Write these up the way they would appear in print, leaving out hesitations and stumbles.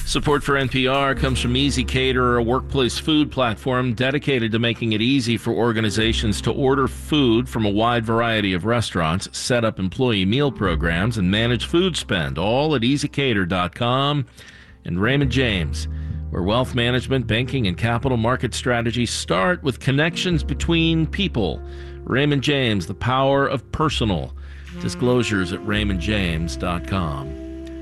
Support for NPR comes from Easy Cater, a workplace food platform dedicated to making it easy for organizations to order food from a wide variety of restaurants, set up employee meal programs, and manage food spend, all at easycater.com. And Raymond James, where wealth management, banking, and capital market strategies start with connections between people. Raymond James, the power of personal. Disclosures at raymondjames.com.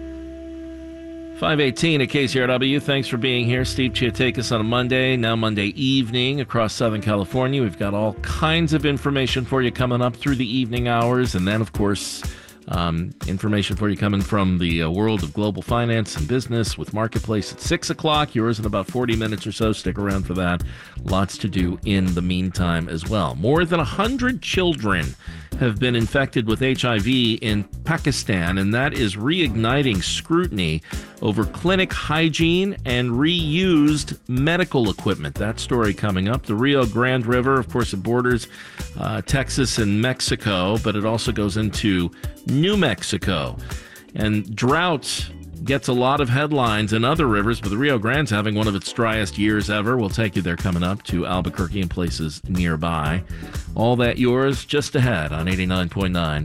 5:18 at KCRW. Thanks for being here. Steve Chiatakis on a Monday, now Monday evening across Southern California. We've got all kinds of information for you coming up through the evening hours. And then, of course, information for you coming from the world of global finance and business with Marketplace at 6 o'clock. Yours in about 40 minutes or so. Stick around for that. Lots to do in the meantime as well. More than 100 children have been infected with HIV in Pakistan, and that is reigniting scrutiny over clinic hygiene and reused medical equipment. That story coming up. The Rio Grande River, of course, it borders Texas and Mexico, but it also goes into New Mexico. And drought gets a lot of headlines in other rivers, but the Rio Grande's having one of its driest years ever. We'll take you there coming up to Albuquerque and places nearby. All that yours just ahead on 89.9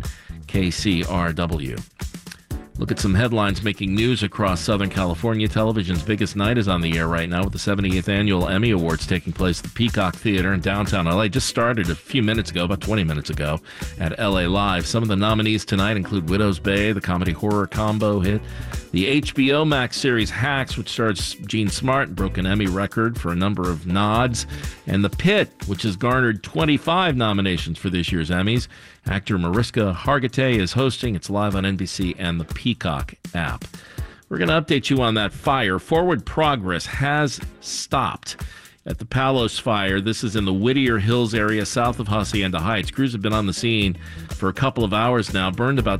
KCRW. Look at some headlines making news across Southern California. Television's biggest night is on the air right now with the 78th Annual Emmy Awards taking place at the Peacock Theater in downtown LA. Just started a few minutes ago, about 20 minutes ago, at LA Live. Some of the nominees tonight include Widow's Bay, the comedy horror combo hit, the HBO Max series Hacks, which stars Gene Smart, broke an Emmy record for a number of nods, and The Pit, which has garnered 25 nominations for this year's Emmys. Actor Mariska Hargitay is hosting. It's live on NBC and the Peacock app. We're going to update you on that fire. Forward progress has stopped at the Palos Fire. This is in the Whittier Hills area south of Hacienda Heights. Crews have been on the scene for a couple of hours now. Burned about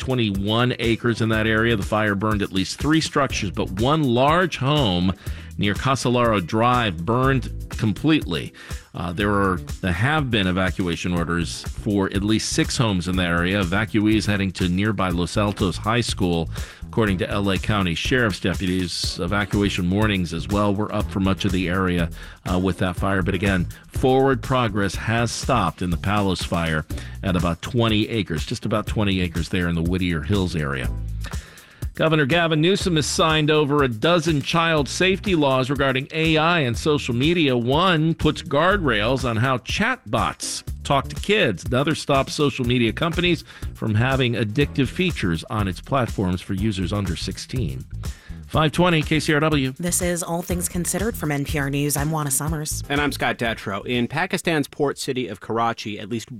21 acres in that area. The fire burned at least 3 structures, but one large home near Casolaro Drive burned completely. There have been evacuation orders for at least 6 homes in that area. Evacuees heading to nearby Los Altos High School. According to LA County Sheriff's deputies, evacuation warnings as well were up for much of the area with that fire. But again, forward progress has stopped in the Palos Fire at about 20 acres, just about 20 acres there in the Whittier Hills area. Governor Gavin Newsom has signed over a dozen child safety laws regarding AI and social media. One puts guardrails on how chatbots talk to kids. Another stops social media companies from having addictive features on its platforms for users under 16. 520 KCRW. This is All Things Considered from NPR News. I'm Juana Summers. And I'm Scott Detrow. In Pakistan's port city of Karachi, at least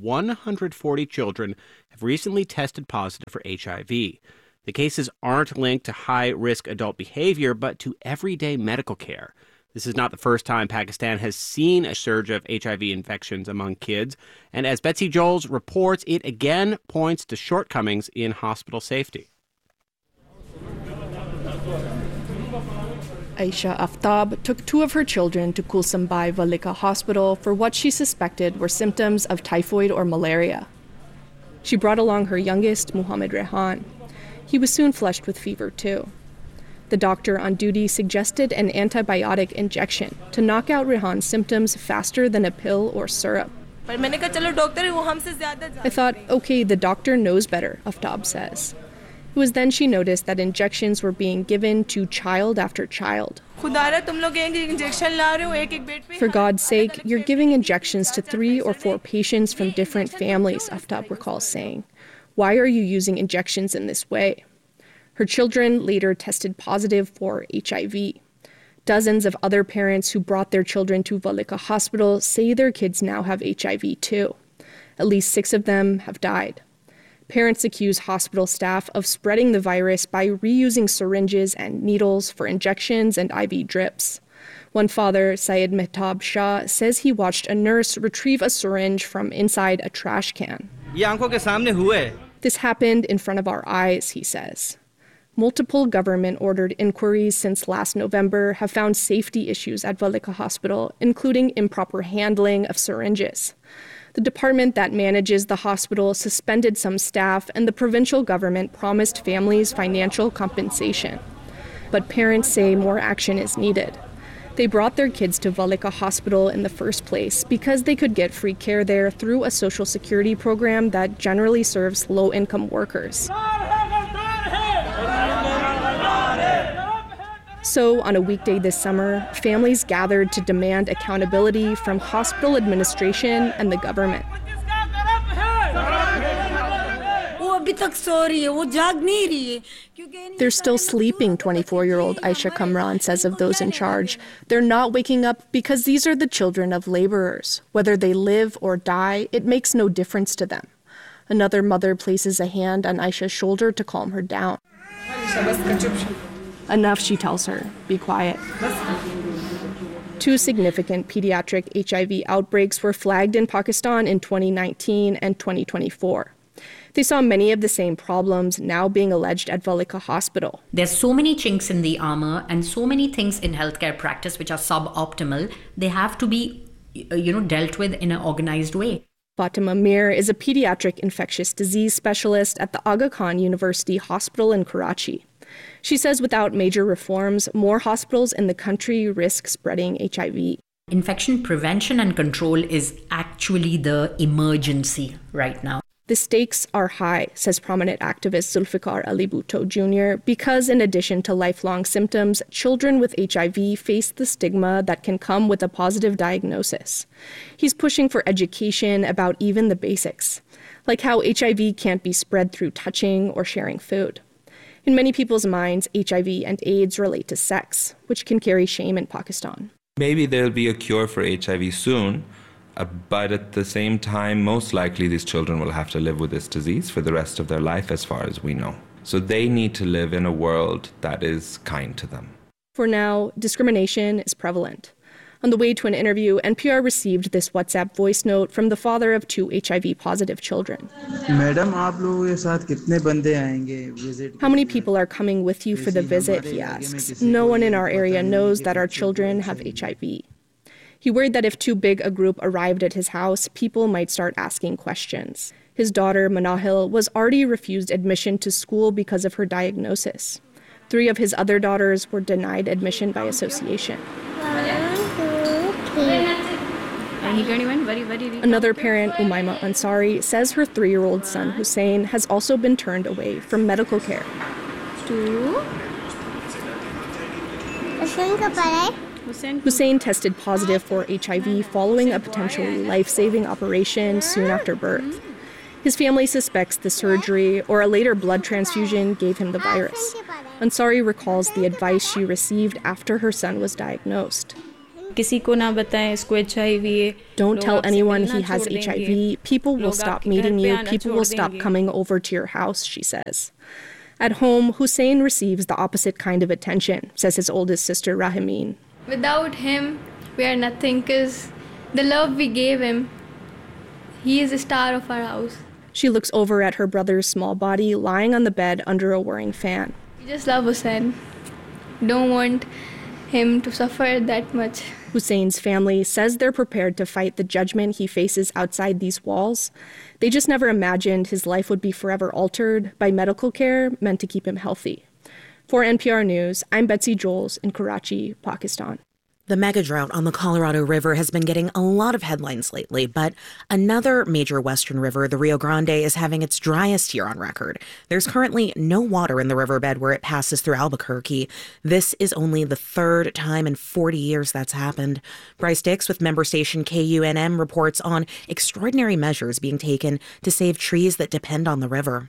140 children have recently tested positive for HIV. The cases aren't linked to high-risk adult behavior, but to everyday medical care. This is not the first time Pakistan has seen a surge of HIV infections among kids. And as Betsy Joels reports, it again points to shortcomings in hospital safety. Aisha Aftab took 2 of her children to Kulsum Bai Valika Hospital for what she suspected were symptoms of typhoid or malaria. She brought along her youngest, Muhammad Rehan. He was soon flushed with fever, too. The doctor on duty suggested an antibiotic injection to knock out Rehan's symptoms faster than a pill or syrup. I thought, okay, the doctor knows better, Aftab says. It was then she noticed that injections were being given to child after child. For God's sake, you're giving injections to 3 or 4 patients from different families, Aftab recalls saying. Why are you using injections in this way? Her children later tested positive for HIV. Dozens of other parents who brought their children to Valika Hospital say their kids now have HIV too. At least 6 of them have died. Parents accuse hospital staff of spreading the virus by reusing syringes and needles for injections and IV drips. One father, Syed Mehtab Shah, says he watched a nurse retrieve a syringe from inside a trash can. This happened in front of our eyes, he says. Multiple government-ordered inquiries since last November have found safety issues at Valika Hospital, including improper handling of syringes. The department that manages the hospital suspended some staff, and the provincial government promised families financial compensation. But parents say more action is needed. They brought their kids to Valika Hospital in the first place because they could get free care there through a social security program that generally serves low-income workers. So, on a weekday this summer, families gathered to demand accountability from hospital administration and the government. They're still sleeping, 24-year-old Aisha Kamran says of those in charge. They're not waking up because these are the children of laborers. Whether they live or die, it makes no difference to them. Another mother places a hand on Aisha's shoulder to calm her down. Enough, she tells her. Be quiet. 2 significant pediatric HIV outbreaks were flagged in Pakistan in 2019 and 2024. They saw many of the same problems now being alleged at Valika Hospital. There's so many chinks in the armor and so many things in healthcare practice which are suboptimal. They have to be, dealt with in an organized way. Fatima Mir is a pediatric infectious disease specialist at the Aga Khan University Hospital in Karachi. She says without major reforms, more hospitals in the country risk spreading HIV. Infection prevention and control is actually the emergency right now. The stakes are high, says prominent activist Zulfikar Ali Bhutto Jr., because in addition to lifelong symptoms, children with HIV face the stigma that can come with a positive diagnosis. He's pushing for education about even the basics, like how HIV can't be spread through touching or sharing food. In many people's minds, HIV and AIDS relate to sex, which can carry shame in Pakistan. Maybe there'll be a cure for HIV soon, but at the same time, most likely these children will have to live with this disease for the rest of their life, as far as we know. So they need to live in a world that is kind to them. For now, discrimination is prevalent. On the way to an interview, NPR received this WhatsApp voice note from the father of 2 HIV-positive children. How many people are coming with you for the visit, he asks. No one in our area knows that our children have HIV. He worried that if too big a group arrived at his house, people might start asking questions. His daughter, Manahil, was already refused admission to school because of her diagnosis. 3 of his other daughters were denied admission by association. Another parent, Umayma Ansari, says her 3-year-old son, Hussein, has also been turned away from medical care. Hussein tested positive for HIV following a potentially life-saving operation soon after birth. His family suspects the surgery or a later blood transfusion gave him the virus. Ansari recalls the advice she received after her son was diagnosed. Don't tell anyone he has HIV. People will stop meeting you. People will stop coming over to your house, she says. At home, Hussein receives the opposite kind of attention, says his oldest sister, Rahimin. Without him, we are nothing because the love we gave him, he is the star of our house. She looks over at her brother's small body lying on the bed under a whirring fan. We just love Hussein. Don't want him to suffer that much. Hussein's family says they're prepared to fight the judgment he faces outside these walls. They just never imagined his life would be forever altered by medical care meant to keep him healthy. For NPR News, I'm Betsy Joels in Karachi, Pakistan. The mega drought on the Colorado River has been getting a lot of headlines lately, but another major western river, the Rio Grande, is having its driest year on record. There's currently no water in the riverbed where it passes through Albuquerque. This is only the 3rd time in 40 years that's happened. Bryce Dix with member station KUNM reports on extraordinary measures being taken to save trees that depend on the river.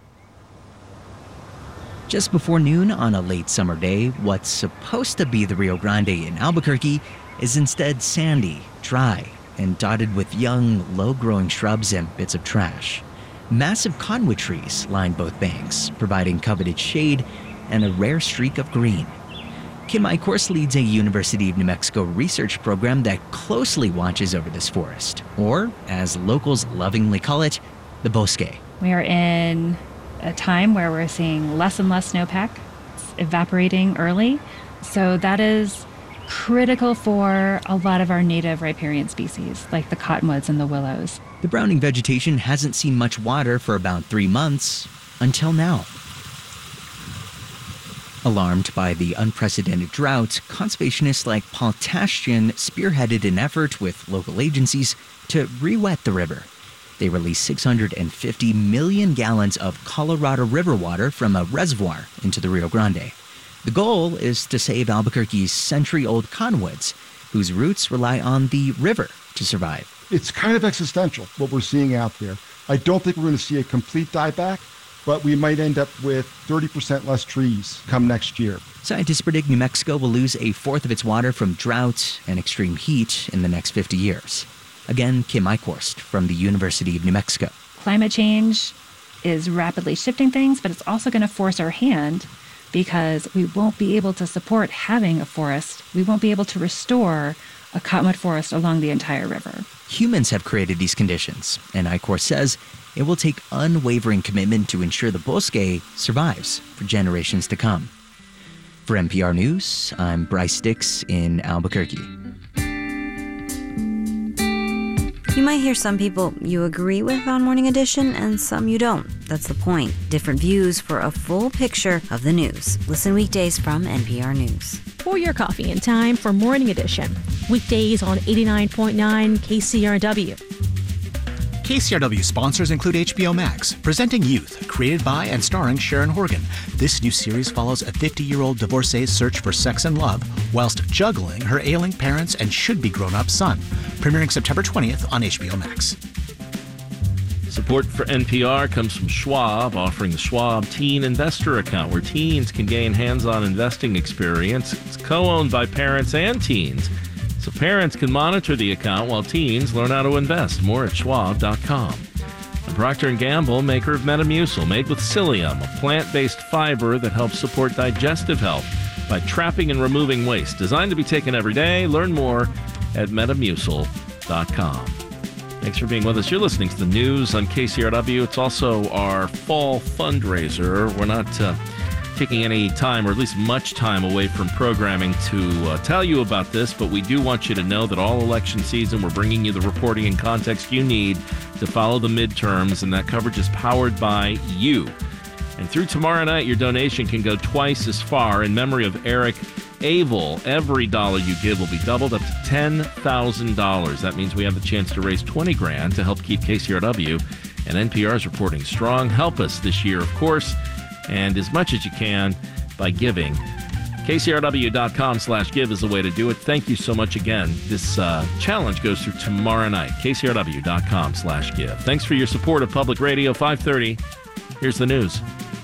Just before noon on a late summer day, what's supposed to be the Rio Grande in Albuquerque is instead sandy, dry, and dotted with young, low-growing shrubs and bits of trash. Massive cottonwood trees line both banks, providing coveted shade and a rare streak of green. Kinmai Kors leads a University of New Mexico research program that closely watches over this forest, or, as locals lovingly call it, the bosque. We are in a time where we're seeing less and less snowpack. It's evaporating early. So that is critical for a lot of our native riparian species, like the cottonwoods and the willows. The browning vegetation hasn't seen much water for about 3 months, until now. Alarmed by the unprecedented drought, conservationists like Paul Tashjian spearheaded an effort with local agencies to re-wet the river. They released 650 million gallons of Colorado River water from a reservoir into the Rio Grande. The goal is to save Albuquerque's century-old cottonwoods, whose roots rely on the river to survive. It's kind of existential, what we're seeing out there. I don't think we're going to see a complete dieback, but we might end up with 30% less trees come next year. Scientists predict New Mexico will lose a fourth of its water from drought and extreme heat in the next 50 years. Again, Kim Eichhorst from the University of New Mexico. Climate change is rapidly shifting things, but it's also going to force our hand because we won't be able to support having a forest. We won't be able to restore a cottonwood forest along the entire river. Humans have created these conditions, and Eichhorst says it will take unwavering commitment to ensure the bosque survives for generations to come. For NPR News, I'm Bryce Dix in Albuquerque. You might hear some people you agree with on Morning Edition and some you don't. That's the point. Different views for a full picture of the news. Listen weekdays from NPR News. Pour your coffee in time for Morning Edition. Weekdays on 89.9 KCRW. KCRW sponsors include HBO Max, presenting Youth, created by and starring Sharon Horgan. This new series follows a 50-year-old divorcee's search for sex and love whilst juggling her ailing parents and should-be grown-up son. Premiering September 20th on HBO Max. Support for NPR comes from Schwab, offering the Schwab Teen Investor Account, where teens can gain hands-on investing experience. It's co-owned by parents and teens, so parents can monitor the account while teens learn how to invest. More at schwab.com. And Procter & Gamble, maker of Metamucil, made with psyllium, a plant-based fiber that helps support digestive health by trapping and removing waste. Designed to be taken every day. Learn more at metamucil.com. Thanks for being with us. You're listening to the news on KCRW. It's also our fall fundraiser. We're not taking any time, or at least much time, away from programming to tell you about this, but we do want you to know that all election season, we're bringing you the reporting and context you need to follow the midterms, and that coverage is powered by you. And through tomorrow night, your donation can go twice as far in memory of Eric Abel. Every dollar you give will be doubled up to $10,000. That means we have the chance to raise $20,000 to help keep KCRW and NPR's reporting strong. Help us this year, of course, and as much as you can by giving. KCRW.com/give is the way to do it. Thank you so much again. This challenge goes through tomorrow night. KCRW.com/give. Thanks for your support of Public Radio 530. Here's the news.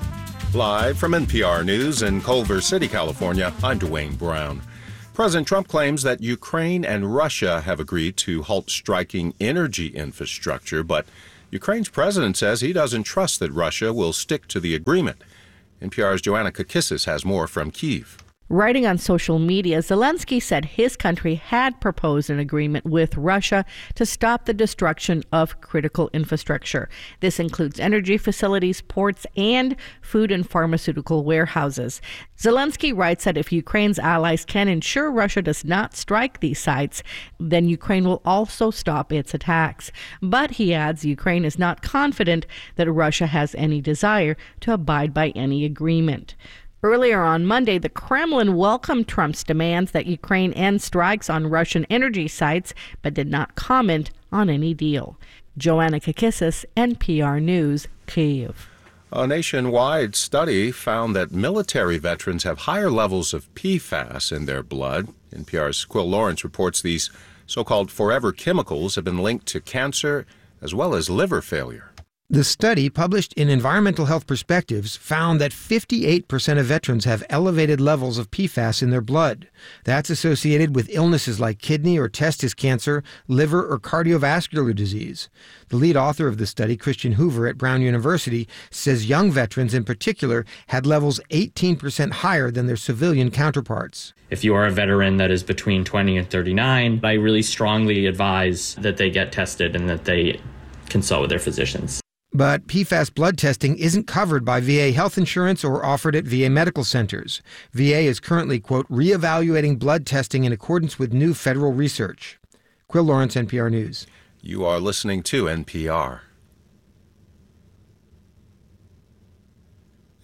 Live from NPR News in Culver City, California, I'm Dwayne Brown. President Trump claims that Ukraine and Russia have agreed to halt striking energy infrastructure, but Ukraine's president says he doesn't trust that Russia will stick to the agreement. NPR's Joanna Kakissis has more from Kyiv. Writing on social media, Zelensky said his country had proposed an agreement with Russia to stop the destruction of critical infrastructure. This includes energy facilities, ports, and food and pharmaceutical warehouses. Zelensky writes that if Ukraine's allies can ensure Russia does not strike these sites, then Ukraine will also stop its attacks. But he adds Ukraine is not confident that Russia has any desire to abide by any agreement. Earlier on Monday, the Kremlin welcomed Trump's demands that Ukraine end strikes on Russian energy sites, but did not comment on any deal. Joanna Kakissis, NPR News, Kyiv. A nationwide study found that military veterans have higher levels of PFAS in their blood. NPR's Quill Lawrence reports these so-called forever chemicals have been linked to cancer as well as liver failure. The study, published in Environmental Health Perspectives, found that 58% of veterans have elevated levels of PFAS in their blood. That's associated with illnesses like kidney or testis cancer, liver, or cardiovascular disease. The lead author of the study, Christian Hoover at Brown University, says young veterans in particular had levels 18% higher than their civilian counterparts. If you are a veteran that is between 20 and 39, I really strongly advise that they get tested and that they consult with their physicians. But PFAS blood testing isn't covered by VA health insurance or offered at VA medical centers. VA is currently, quote, reevaluating blood testing in accordance with new federal research. Quill Lawrence, NPR News. You are listening to NPR.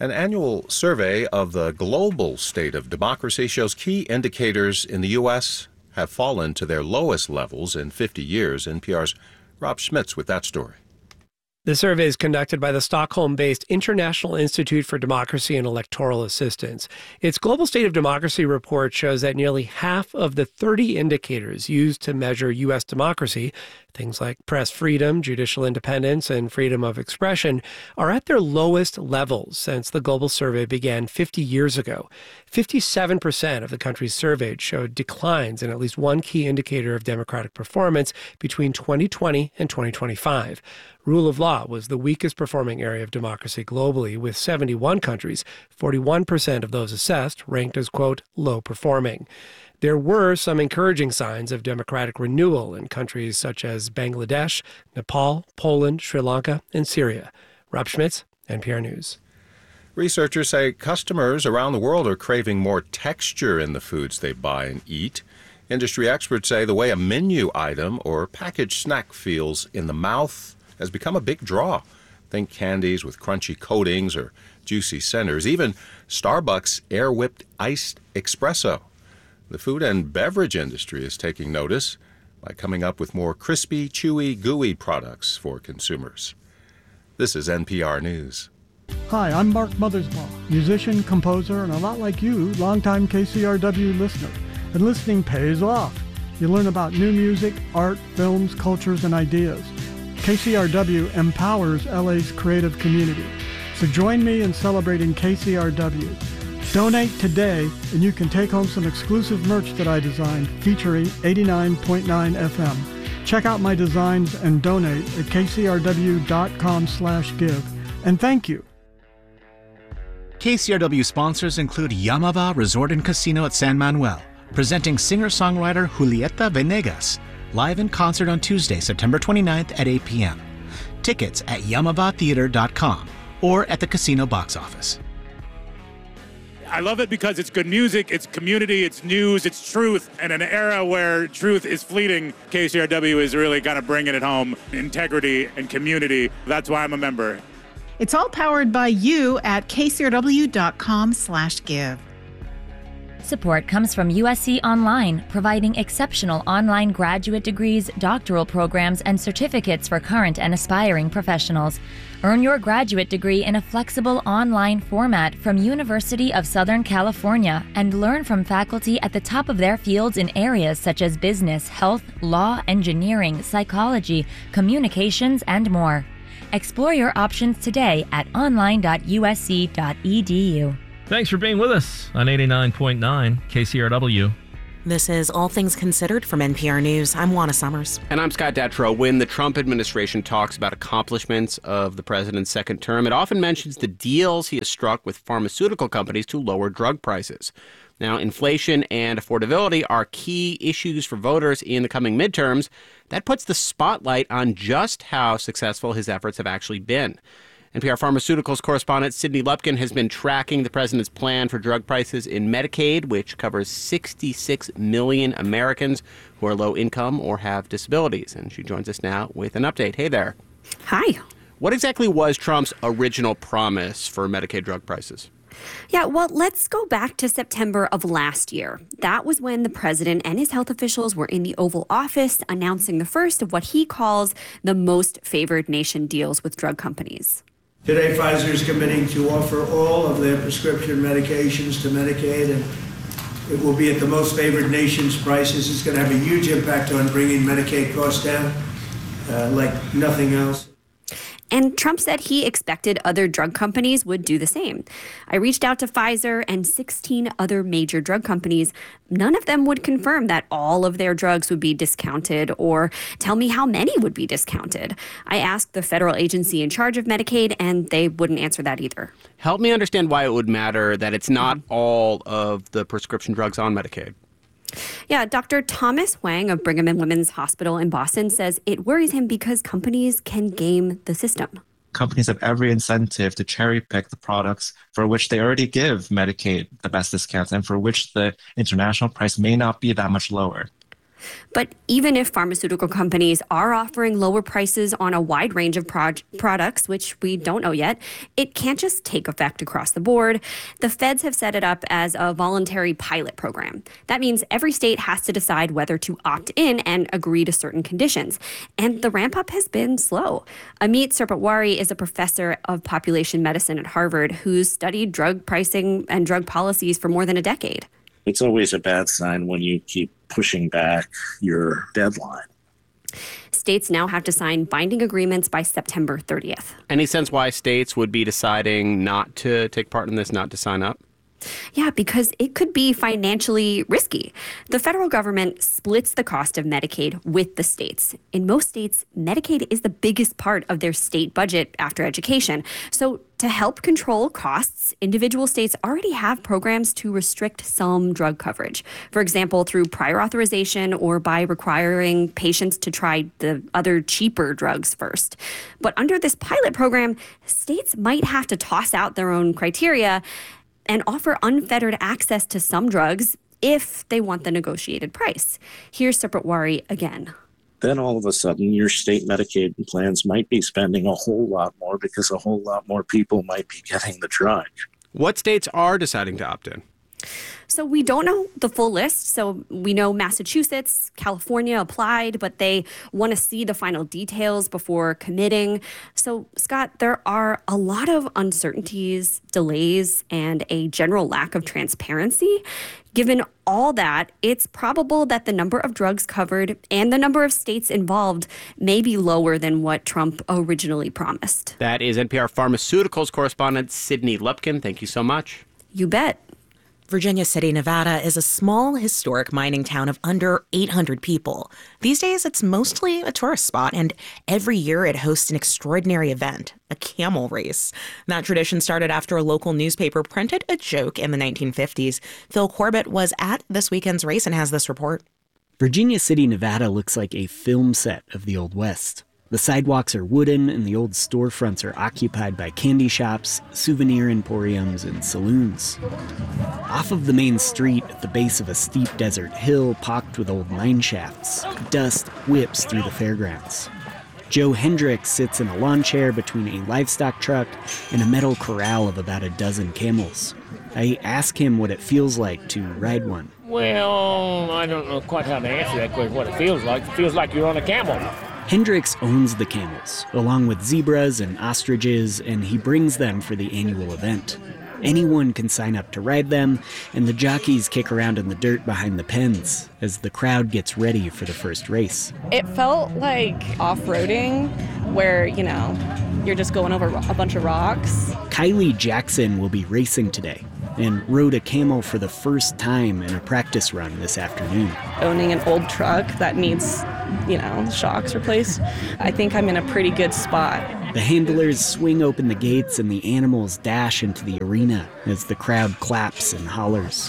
An annual survey of the global state of democracy shows key indicators in the U.S. have fallen to their lowest levels in 50 years. NPR's Rob Schmitz with that story. The survey is conducted by the Stockholm-based International Institute for Democracy and Electoral Assistance. Its Global State of Democracy report shows that nearly half of the 30 indicators used to measure U.S. democracy, things like press freedom, judicial independence, and freedom of expression, are at their lowest levels since the global survey began 50 years ago. 57% of the countries surveyed showed declines in at least one key indicator of democratic performance between 2020 and 2025. Rule of law was the weakest performing area of democracy globally, with 71 countries, 41% of those assessed, ranked as, quote, low performing. There were some encouraging signs of democratic renewal in countries such as Bangladesh, Nepal, Poland, Sri Lanka, and Syria. Rob Schmitz, NPR News. Researchers say customers around the world are craving more texture in the foods they buy and eat. Industry experts say the way a menu item or packaged snack feels in the mouth has become a big draw. Think candies with crunchy coatings or juicy centers, even Starbucks air-whipped iced espresso. The food and beverage industry is taking notice by coming up with more crispy, chewy, gooey products for consumers. This is NPR News. Hi, I'm Mark Mothersbaugh, musician, composer, and a lot like you, longtime KCRW listener. And listening pays off. You learn about new music, art, films, cultures, and ideas. KCRW empowers LA's creative community. So join me in celebrating KCRW. Donate today, and you can take home some exclusive merch that I designed featuring 89.9 FM. Check out my designs and donate at kcrw.com/give. And thank you. KCRW sponsors include Yamava Resort and Casino at San Manuel, presenting singer-songwriter Julieta Venegas, live in concert on Tuesday, September 29th at 8 p.m. Tickets at yamavatheater.com or at the casino box office. I love it because it's good music, it's community, it's news, it's truth. And in an era where truth is fleeting, KCRW is really kind of bringing it home. Integrity and community, that's why I'm a member. It's all powered by you at kcrw.com/give. Support comes from USC Online, providing exceptional online graduate degrees, doctoral programs, and certificates for current and aspiring professionals. Earn your graduate degree in a flexible online format from University of Southern California and learn from faculty at the top of their fields in areas such as business, health, law, engineering, psychology, communications, and more. Explore your options today at online.usc.edu. Thanks for being with us on 89.9 KCRW. This is All Things Considered from NPR News. I'm Juana Summers. And I'm Scott Detrow. When the Trump administration talks about accomplishments of the president's second term, it often mentions the deals he has struck with pharmaceutical companies to lower drug prices. Now, inflation and affordability are key issues for voters in the coming midterms. That puts the spotlight on just how successful his efforts have actually been. NPR Pharmaceuticals correspondent Sydney Lupkin has been tracking the president's plan for drug prices in Medicaid, which covers 66 million Americans who are low income or have disabilities. And she joins us now with an update. Hey there. Hi. What exactly was Trump's original promise for Medicaid drug prices? Yeah, well, let's go back to September of last year. That was when the president and his health officials were in the Oval Office announcing the first of what he calls the most favored nation deals with drug companies. Today, Pfizer is committing to offer all of their prescription medications to Medicaid, and it will be at the most favored nation's prices. It's going to have a huge impact on bringing Medicaid costs down like nothing else. And Trump said he expected other drug companies would do the same. I reached out to Pfizer and 16 other major drug companies. None of them would confirm that all of their drugs would be discounted or tell me how many would be discounted. I asked the federal agency in charge of Medicaid, and they wouldn't answer that either. Help me understand why it would matter that it's not all of the prescription drugs on Medicaid. Yeah, Dr. Thomas Wang of Brigham and Women's Hospital in Boston says it worries him because companies can game the system. Companies have every incentive to cherry pick the products for which they already give Medicaid the best discounts and for which the international price may not be that much lower. But even if pharmaceutical companies are offering lower prices on a wide range of products, which we don't know yet, it can't just take effect across the board. The feds have set it up as a voluntary pilot program. That means every state has to decide whether to opt in and agree to certain conditions. And the ramp up has been slow. Amit Sirpatwari is a professor of population medicine at Harvard who's studied drug pricing and drug policies for more than a decade. It's always a bad sign when you keep pushing back your deadline. States now have to sign binding agreements by September 30th. Any sense why states would be deciding not to take part in this, not to sign up? Yeah, because it could be financially risky. The federal government splits the cost of Medicaid with the states. In most states, Medicaid is the biggest part of their state budget after education. So to help control costs, individual states already have programs to restrict some drug coverage. For example, through prior authorization or by requiring patients to try the other cheaper drugs first. But under this pilot program, states might have to toss out their own criteria and offer unfettered access to some drugs if they want the negotiated price. Here's Sirpatwari again. Then all of a sudden, your state Medicaid plans might be spending a whole lot more because a whole lot more people might be getting the drug. What states are deciding to opt in? So we don't know the full list. So we know Massachusetts, California applied, but they want to see the final details before committing. So, Scott, there are a lot of uncertainties, delays, and a general lack of transparency. Given all that, it's probable that the number of drugs covered and the number of states involved may be lower than what Trump originally promised. That is NPR Pharmaceuticals correspondent Sydney Lupkin. Thank you so much. You bet. Virginia City, Nevada is a small, historic mining town of under 800 people. These days, it's mostly a tourist spot, and every year it hosts an extraordinary event, a camel race. That tradition started after a local newspaper printed a joke in the 1950s. Phil Corbett was at this weekend's race and has this report. Virginia City, Nevada looks like a film set of the Old West. The sidewalks are wooden and the old storefronts are occupied by candy shops, souvenir emporiums, and saloons. Off of the main street, at the base of a steep desert hill pocked with old mine shafts, dust whips through the fairgrounds. Joe Hendricks sits in a lawn chair between a livestock truck and a metal corral of about a dozen camels. I ask him what it feels like to ride one. Well, I don't know quite how to answer that question, what it feels like. It feels like you're on a camel. Hendricks owns the camels, along with zebras and ostriches, and he brings them for the annual event. Anyone can sign up to ride them, and the jockeys kick around in the dirt behind the pens as the crowd gets ready for the first race. It felt like off-roading, where, you're just going over a bunch of rocks. Kylie Jackson will be racing today and rode a camel for the first time in a practice run this afternoon. Owning an old truck that needs, shocks replaced, I think I'm in a pretty good spot. The handlers swing open the gates and the animals dash into the arena as the crowd claps and hollers.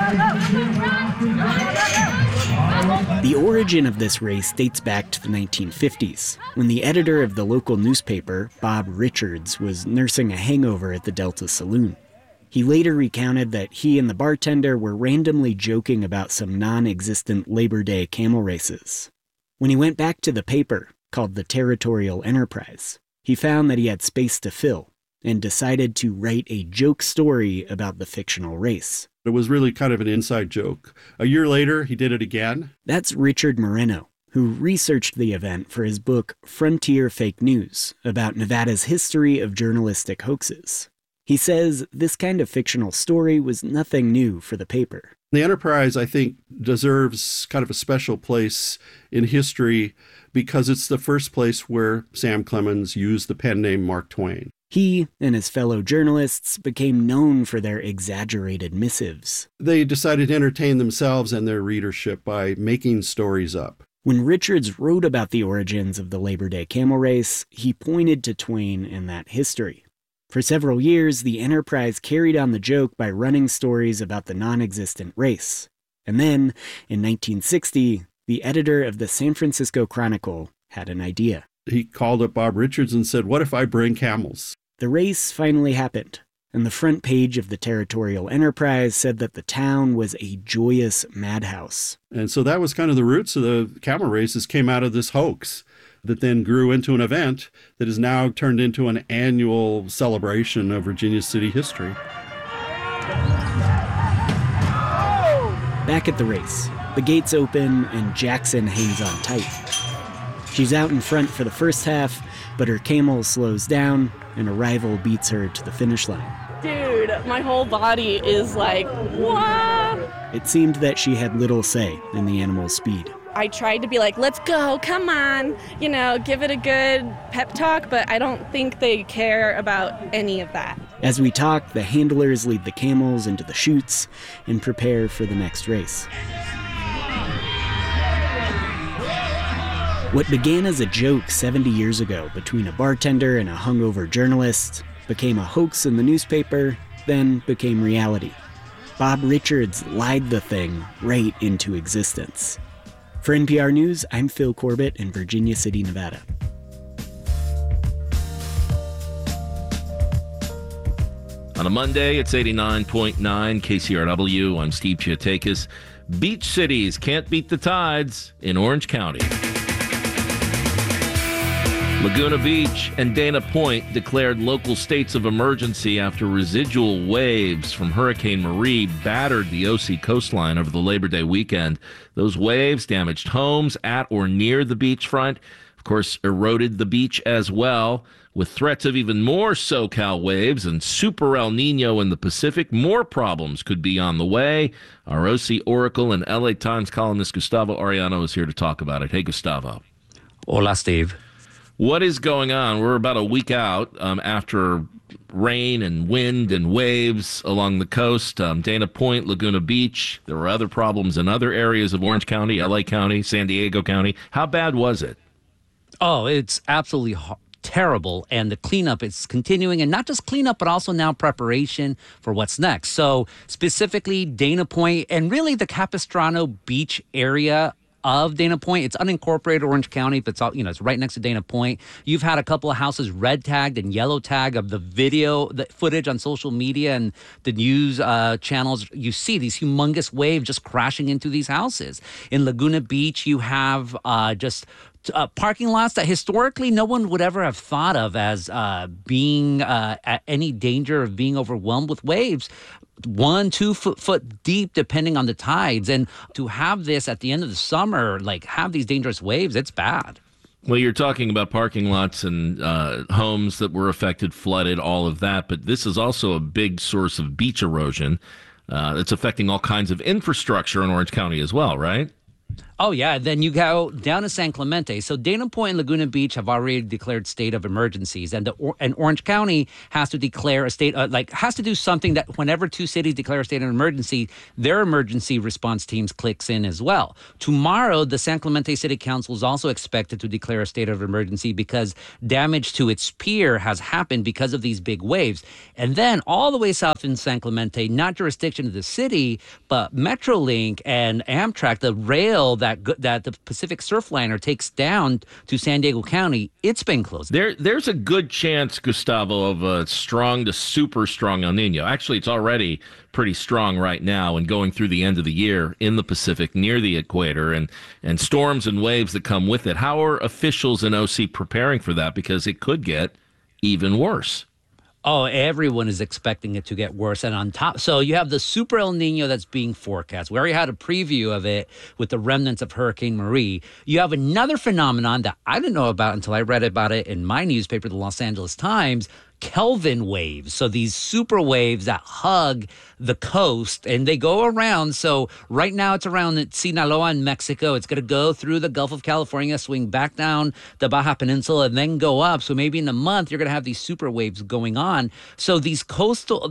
The origin of this race dates back to the 1950s, when the editor of the local newspaper, Bob Richards, was nursing a hangover at the Delta Saloon. He later recounted that he and the bartender were randomly joking about some non-existent Labor Day camel races. When he went back to the paper, called the Territorial Enterprise, he found that he had space to fill and decided to write a joke story about the fictional race. It was really kind of an inside joke. A year later, he did it again. That's Richard Moreno, who researched the event for his book Frontier Fake News, about Nevada's history of journalistic hoaxes. He says this kind of fictional story was nothing new for the paper. The Enterprise, I think, deserves kind of a special place in history because it's the first place where Sam Clemens used the pen name Mark Twain. He and his fellow journalists became known for their exaggerated missives. They decided to entertain themselves and their readership by making stories up. When Richards wrote about the origins of the Labor Day camel race, he pointed to Twain and that history. For several years, the Enterprise carried on the joke by running stories about the non-existent race. And then, in 1960, the editor of the San Francisco Chronicle had an idea. He called up Bob Richards and said, "What if I bring camels?" The race finally happened. and the front page of the Territorial Enterprise said that the town was a joyous madhouse. And so that was kind of the roots of the camel races, came out of this hoax that then grew into an event that is now turned into an annual celebration of Virginia City history. Back at the race, the gates open and Jackson hangs on tight. She's out in front for the first half, but her camel slows down and a rival beats her to the finish line. Dude, my whole body is like, what? It seemed that she had little say in the animal's speed. I tried to be like, let's go, come on, give it a good pep talk, but I don't think they care about any of that. As we talk, the handlers lead the camels into the chutes and prepare for the next race. What began as a joke 70 years ago between a bartender and a hungover journalist became a hoax in the newspaper, then became reality. Bob Richards lied the thing right into existence. For NPR News, I'm Phil Corbett in Virginia City, Nevada. On a Monday, it's 89.9 KCRW. I'm Steve Chiatakis. Beach cities can't beat the tides in Orange County. Laguna Beach and Dana Point declared local states of emergency after residual waves from Hurricane Marie battered the OC coastline over the Labor Day weekend. Those waves damaged homes at or near the beachfront, of course, eroded the beach as well. With threats of even more SoCal waves and Super El Nino in the Pacific, more problems could be on the way. Our OC Oracle and LA Times columnist Gustavo Arellano is here to talk about it. Hey, Gustavo. Hola, Steve. What is going on? We're about a week out after rain and wind and waves along the coast. Dana Point, Laguna Beach. There were other problems in other areas of Orange County, LA County, San Diego County. How bad was it? Oh, it's absolutely terrible, and the cleanup is continuing, and not just cleanup, but also now preparation for what's next. So specifically Dana Point and really the Capistrano Beach area of Dana Point. It's unincorporated Orange County, but it's right next to Dana Point. You've had a couple of houses red tagged and yellow tagged of the video, the footage on social media and the news channels. You see these humongous waves just crashing into these houses. In Laguna Beach, you have parking lots that historically no one would ever have thought of as being at any danger of being overwhelmed with waves. 1-2 foot deep, depending on the tides. And to have this at the end of the summer, have these dangerous waves, it's bad. Well, you're talking about parking lots and homes that were affected, flooded, all of that. But this is also a big source of beach erosion. It's affecting all kinds of infrastructure in Orange County as well, right? Oh, yeah. Then you go down to San Clemente. So Dana Point and Laguna Beach have already declared state of emergencies. And Orange County has to declare a state, has to do something that whenever two cities declare a state of emergency, their emergency response teams clicks in as well. Tomorrow, the San Clemente City Council is also expected to declare a state of emergency because damage to its pier has happened because of these big waves. And then all the way south in San Clemente, not jurisdiction of the city, but Metrolink and Amtrak, the rail that the Pacific Surfliner takes down to San Diego County, it's been closed. There's a good chance, Gustavo, of a strong to super strong El Nino. Actually, it's already pretty strong right now and going through the end of the year in the Pacific near the equator and storms and waves that come with it. How are officials in OC preparing for that? Because it could get even worse. Oh, everyone is expecting it to get worse. And on top, so you have the Super El Nino that's being forecast. We already had a preview of it with the remnants of Hurricane Marie. You have another phenomenon that I didn't know about until I read about it in my newspaper, the Los Angeles Times, Kelvin waves. So these super waves that hug the coast and they go around. So right now it's around Sinaloa in Mexico. It's going to go through the Gulf of California, swing back down the Baja Peninsula and then go up. So maybe in a month you're going to have these super waves going on. So these coastal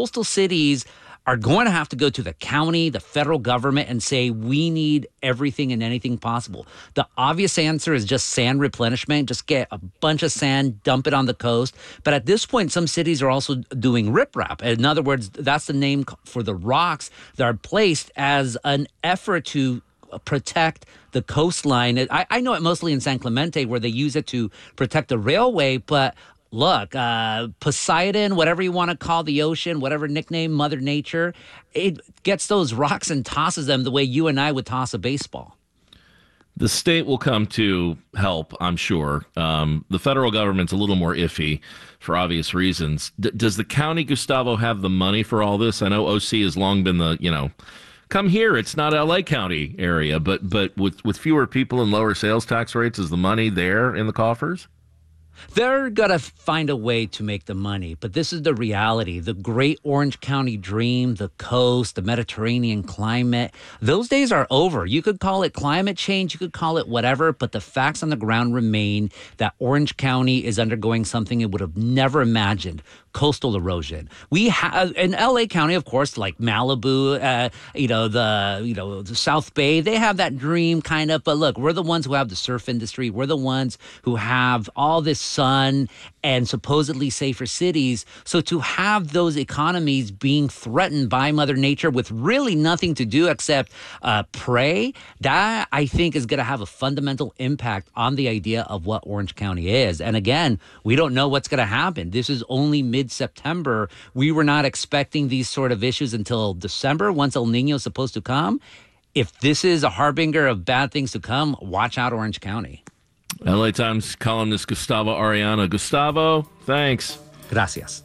cities are going to have to go to the county, the federal government, and say, we need everything and anything possible. The obvious answer is just sand replenishment. Just get a bunch of sand, dump it on the coast. But at this point, some cities are also doing riprap. In other words, that's the name for the rocks that are placed as an effort to protect the coastline. I know it mostly in San Clemente where they use it to protect the railway, but look, Poseidon, whatever you want to call the ocean, whatever nickname, Mother Nature, it gets those rocks and tosses them the way you and I would toss a baseball. The state will come to help, I'm sure. The federal government's a little more iffy for obvious reasons. Does the county, Gustavo, have the money for all this? I know OC has long been the, come here, it's not LA County area, but with fewer people and lower sales tax rates, is the money there in the coffers? They're going to find a way to make the money, but this is the reality. The great Orange County dream, the coast, the Mediterranean climate, those days are over. You could call it climate change, you could call it whatever, but the facts on the ground remain that Orange County is undergoing something it would have never imagined. Coastal erosion. We have in LA County, of course, like Malibu, the South Bay, they have that dream kind of, but look, we're the ones who have the surf industry. We're the ones who have all this sun and supposedly safer cities. So to have those economies being threatened by Mother Nature with really nothing to do except pray, that I think is going to have a fundamental impact on the idea of what Orange County is. And again, we don't know what's going to happen. This is only mid-September. We were not expecting these sort of issues until December, once El Nino is supposed to come. If this is a harbinger of bad things to come, watch out, Orange County. LA Times columnist Gustavo Arellano. Gustavo, thanks. Gracias.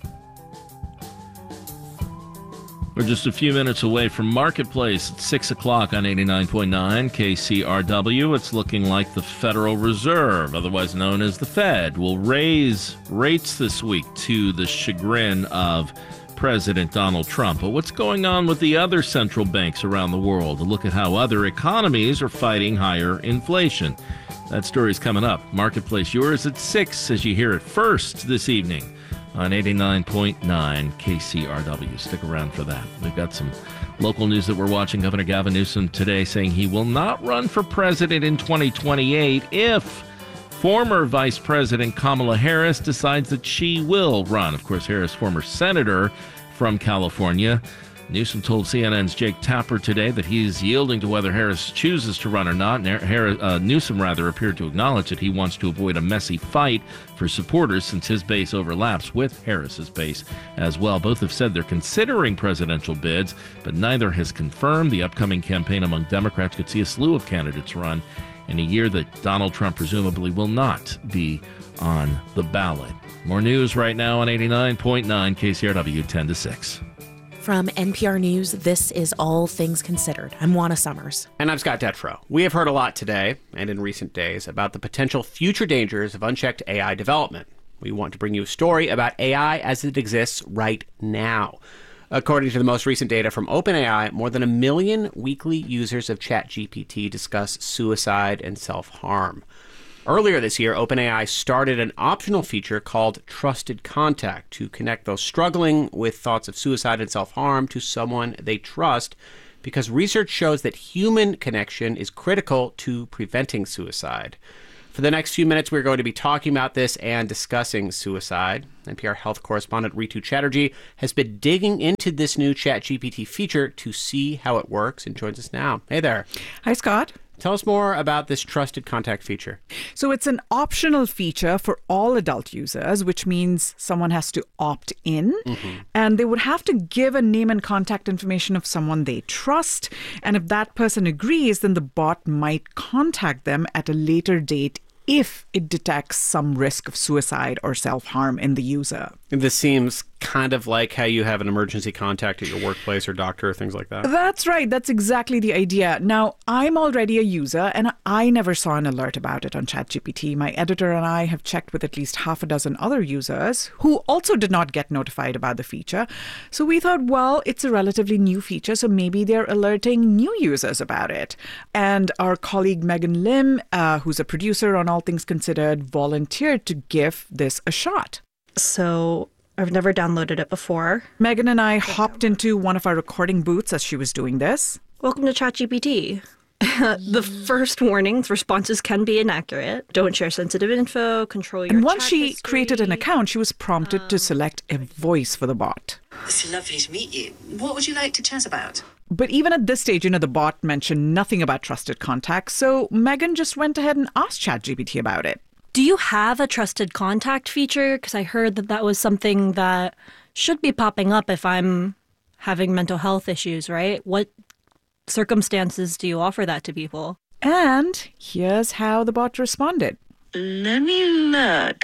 We're just a few minutes away from Marketplace at 6 o'clock on 89.9 KCRW. It's looking like the Federal Reserve, otherwise known as the Fed, will raise rates this week to the chagrin of President Donald Trump. But what's going on with the other central banks around the world? A look at how other economies are fighting higher inflation. That story's coming up. Marketplace, yours at 6 as you hear it first this evening on 89.9 KCRW. Stick around for that. We've got some local news that we're watching. Governor Gavin Newsom today saying he will not run for president in 2028 if former Vice President Kamala Harris decides that she will run. Of course, Harris, former senator from California. Newsom told CNN's Jake Tapper today that he's yielding to whether Harris chooses to run or not. Newsom appeared to acknowledge that he wants to avoid a messy fight for supporters since his base overlaps with Harris's base as well. Both have said they're considering presidential bids, but neither has confirmed. The upcoming campaign among Democrats could see a slew of candidates run in a year that Donald Trump presumably will not be on the ballot. More news right now on 89.9 KCRW 10 to 6. From NPR News, this is All Things Considered. I'm Juana Summers. And I'm Scott Detrow. We have heard a lot today and in recent days about the potential future dangers of unchecked AI development. We want to bring you a story about AI as it exists right now. According to the most recent data from OpenAI, more than 1 million weekly users of ChatGPT discuss suicide and self-harm. Earlier this year, OpenAI started an optional feature called Trusted Contact to connect those struggling with thoughts of suicide and self-harm to someone they trust, because research shows that human connection is critical to preventing suicide. For the next few minutes, we're going to be talking about this and discussing suicide. NPR health correspondent Ritu Chatterjee has been digging into this new ChatGPT feature to see how it works and joins us now. Hey there. Hi, Scott. Tell us more about this Trusted Contact feature. So it's an optional feature for all adult users, which means someone has to opt in. And they would have to give a name and contact information of someone they trust. And if that person agrees, then the bot might contact them at a later date if it detects some risk of suicide or self-harm in the user. This seems kind of like how you have an emergency contact at your workplace or doctor or things like that. That's right. That's exactly the idea. Now, I'm already a user, and I never saw an alert about it on ChatGPT. My editor and I have checked with at least half a dozen other users who also did not get notified about the feature. So we thought, well, it's a relatively new feature, so maybe they're alerting new users about it. And our colleague Megan Lim, who's a producer on All Things Considered, volunteered to give this a shot. So I've never downloaded it before. Megan and I hopped into one of our recording booths as she was doing this. Welcome to ChatGPT. The first warnings, responses can be inaccurate. Don't share sensitive info, control your And once chat she history. created an account, she was prompted to select a voice for the bot. It's lovely to meet you. What would you like to chat about? But even at this stage, the bot mentioned nothing about Trusted Contact, so Megan just went ahead and asked ChatGPT about it. Do you have a trusted contact feature? Because I heard that was something that should be popping up if I'm having mental health issues, right? What circumstances do you offer that to people? And here's how the bot responded. Let me look.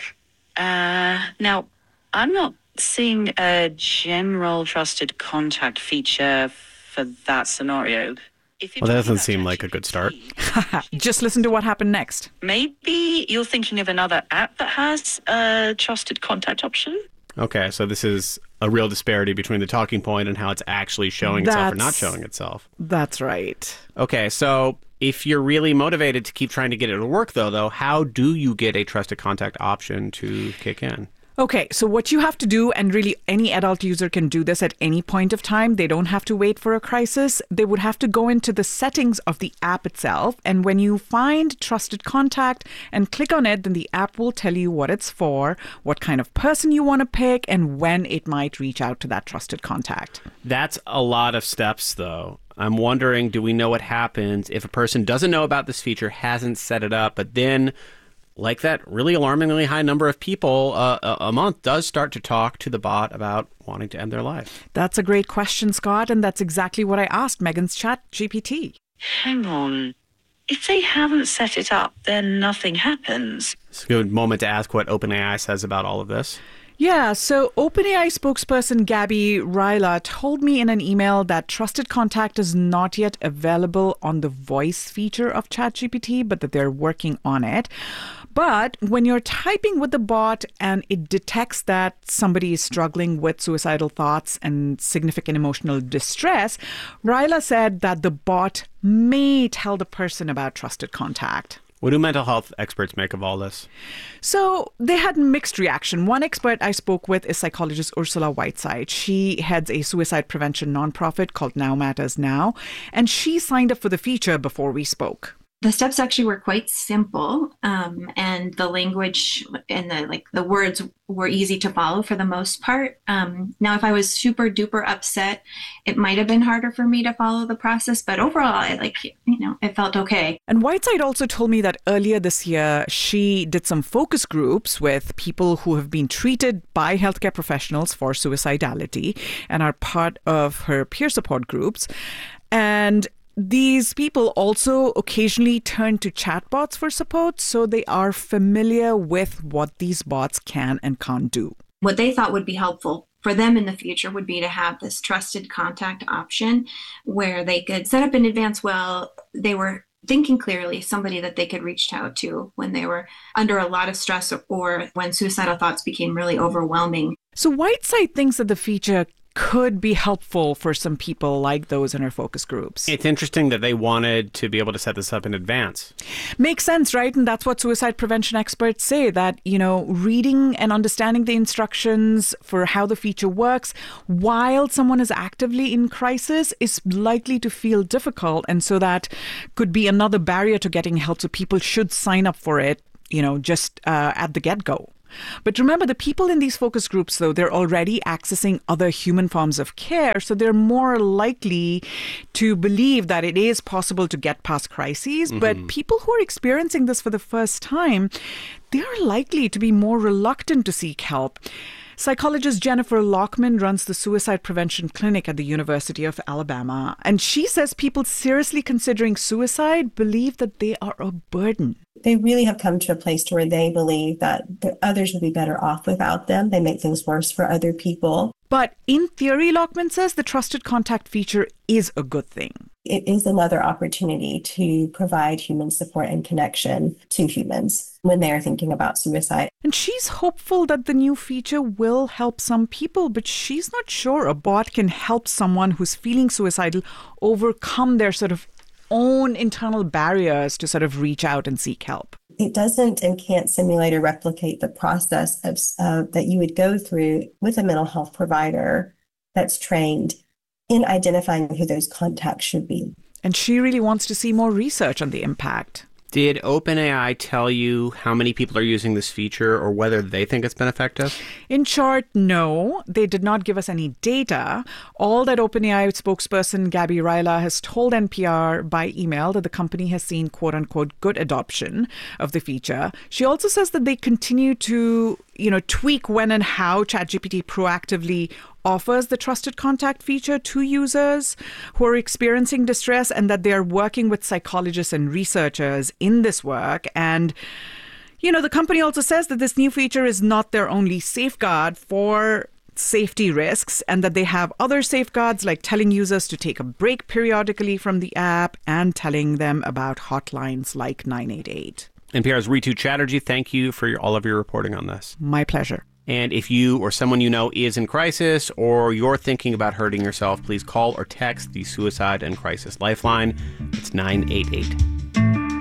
Now, I'm not seeing a general trusted contact feature for that scenario. Well, that doesn't seem like a good start. Just listen to what happened next. Maybe you're thinking of another app that has a trusted contact option? Okay, so this is a real disparity between the talking point and how it's actually showing itself or not showing itself. That's right. Okay, so if you're really motivated to keep trying to get it to work, though, how do you get a trusted contact option to kick in? Okay, so what you have to do, and really any adult user can do this at any point of time, they don't have to wait for a crisis. They would have to go into the settings of the app itself. And when you find Trusted Contact and click on it, then the app will tell you what it's for, what kind of person you want to pick, and when it might reach out to that trusted contact. That's a lot of steps, though. I'm wondering, do we know what happens if a person doesn't know about this feature, hasn't set it up, but then, like that really alarmingly high number of people a month, does start to talk to the bot about wanting to end their life? That's a great question, Scott, and that's exactly what I asked Megan's ChatGPT. Hang on. If they haven't set it up, then nothing happens. It's a good moment to ask what OpenAI says about all of this. Yeah, so OpenAI spokesperson Gabby Ryla told me in an email that Trusted Contact is not yet available on the voice feature of ChatGPT, but that they're working on it. But when you're typing with the bot and it detects that somebody is struggling with suicidal thoughts and significant emotional distress, Ryla said that the bot may tell the person about Trusted Contact. What do mental health experts make of all this? So they had mixed reaction. One expert I spoke with is psychologist Ursula Whiteside. She heads a suicide prevention nonprofit called Now Matters Now, and she signed up for the feature before we spoke. The steps actually were quite simple, and the language and the words were easy to follow for the most part. Now, if I was super duper upset, it might have been harder for me to follow the process, but overall, it felt okay. And Whiteside also told me that earlier this year, she did some focus groups with people who have been treated by healthcare professionals for suicidality and are part of her peer support groups. And these people also occasionally turn to chatbots for support, so they are familiar with what these bots can and can't do. What they thought would be helpful for them in the future would be to have this trusted contact option where they could set up in advance they were thinking clearly, somebody that they could reach out to when they were under a lot of stress or when suicidal thoughts became really overwhelming. So Whiteside thinks that the feature could be helpful for some people like those in our focus groups. It's interesting that they wanted to be able to set this up in advance. Makes sense, right? And that's what suicide prevention experts say, that, reading and understanding the instructions for how the feature works while someone is actively in crisis is likely to feel difficult. And so that could be another barrier to getting help. So people should sign up for it, just at the get-go. But remember, the people in these focus groups, though, they're already accessing other human forms of care, so they're more likely to believe that it is possible to get past crises. Mm-hmm. But people who are experiencing this for the first time, they are likely to be more reluctant to seek help. Psychologist Jennifer Lockman runs the Suicide Prevention Clinic at the University of Alabama, and she says people seriously considering suicide believe that they are a burden. They really have come to a place where they believe that others will be better off without them. They make things worse for other people. But in theory, Lockman says the Trusted Contact feature is a good thing. It is another opportunity to provide human support and connection to humans when they are thinking about suicide. And she's hopeful that the new feature will help some people, but she's not sure a bot can help someone who's feeling suicidal overcome their sort of own internal barriers to sort of reach out and seek help. It doesn't and can't simulate or replicate the process that you would go through with a mental health provider that's trained in identifying who those contacts should be. And she really wants to see more research on the impact. Did OpenAI tell you how many people are using this feature or whether they think it's been effective? In short, no. They did not give us any data. All that OpenAI spokesperson Gabby Ryla has told NPR by email that the company has seen quote-unquote good adoption of the feature. She also says that they continue to, tweak when and how ChatGPT proactively offers the trusted contact feature to users who are experiencing distress, and that they are working with psychologists and researchers in this work. And, the company also says that this new feature is not their only safeguard for safety risks, and that they have other safeguards like telling users to take a break periodically from the app and telling them about hotlines like 988. NPR's Ritu Chatterjee, thank you for all of your reporting on this. My pleasure. And if you or someone you know is in crisis or you're thinking about hurting yourself, please call or text the Suicide and Crisis Lifeline. It's 988.